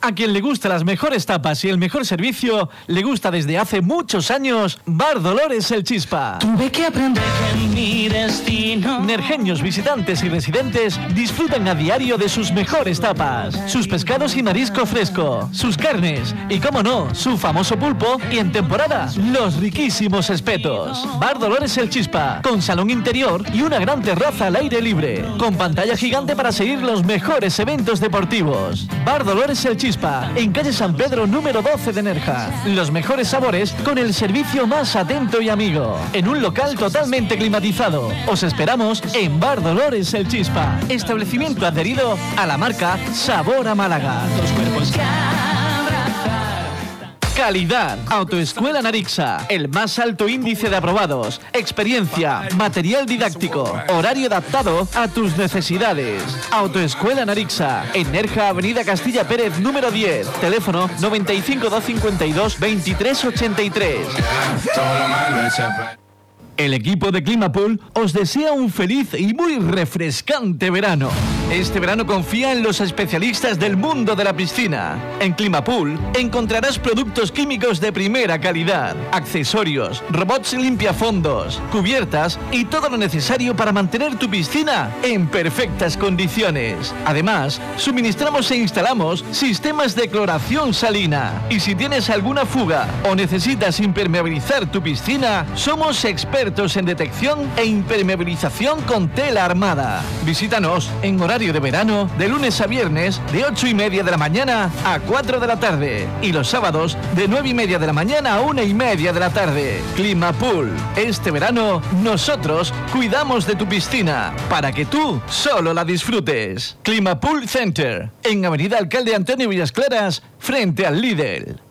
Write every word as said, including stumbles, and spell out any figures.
A quien le gusta las mejores tapas y el mejor servicio, le gusta desde hace muchos años Bar Dolores El Chispa. Tuve que aprender que mi destino... Nerjeños, visitantes y residentes disfrutan a diario de sus mejores tapas, sus pescados y marisco fresco, sus carnes y, como no, su famoso pulpo y, en temporada, los riquísimos espetos. Bar Dolores El Chispa, con salón interior y una gran terraza al aire libre, con pantalla gigante para seguir los mejores eventos deportivos. Bar Dolores El Chispa, en calle San Pedro número doce de Nerja. Los mejores sabores con el servicio más atento y amigo, en un local totalmente climatizado. Os esperamos en Bar Dolores El Chispa, establecimiento adherido a la marca Sabor a Málaga. Los cuerpos que Calidad. Autoescuela Narixa. El más alto índice de aprobados. Experiencia. Material didáctico. Horario adaptado a tus necesidades. Autoescuela Narixa. En Nerja, Avenida Castilla Pérez, número diez. Teléfono noventa y cinco, doscientos cincuenta y dos, veintitrés ochenta y tres. El equipo de Climapool os desea un feliz y muy refrescante verano. Este verano confía en los especialistas del mundo de la piscina. En Climapool encontrarás productos químicos de primera calidad, accesorios, robots limpiafondos, cubiertas y todo lo necesario para mantener tu piscina en perfectas condiciones. Además, suministramos e instalamos sistemas de cloración salina. Y si tienes alguna fuga o necesitas impermeabilizar tu piscina, somos expertos en detección e impermeabilización con tela armada. Visítanos en horario de verano de lunes a viernes de ocho y media de la mañana a cuatro de la tarde y los sábados de nueve y media de la mañana a una y media de la tarde. Climapool. Este verano nosotros cuidamos de tu piscina para que tú solo la disfrutes. Climapool Center en Avenida Alcalde Antonio Villas Claras frente al Lidl.